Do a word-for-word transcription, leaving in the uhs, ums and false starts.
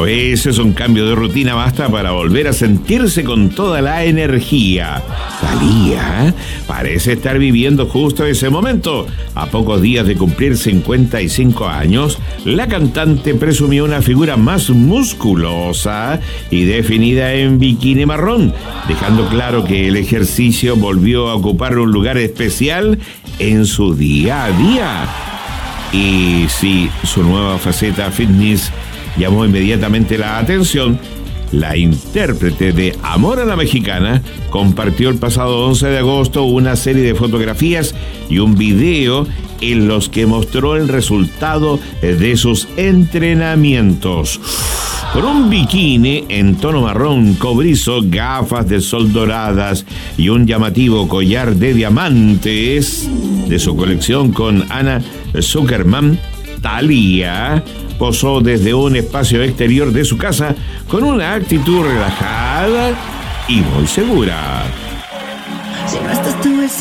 veces un cambio de rutina basta para volver a sentirse con toda la energía. Thalía parece estar viviendo justo ese momento. A pocos días de cumplir cincuenta y cinco años, la cantante presumió una figura más musculosa y definida en bikini marrón, dejando claro que el ejercicio volvió a ocupar un lugar especial en su día a día. Y sí, su nueva faceta fitness llamó inmediatamente la atención. La intérprete de Amor a la Mexicana compartió el pasado once de agosto una serie de fotografías y un video en los que mostró el resultado de sus entrenamientos. Con un bikini en tono marrón cobrizo, gafas de sol doradas y un llamativo collar de diamantes de su colección con Anna Zuckerman, Thalía posó desde un espacio exterior de su casa con una actitud relajada y muy segura. Si no estás tú, el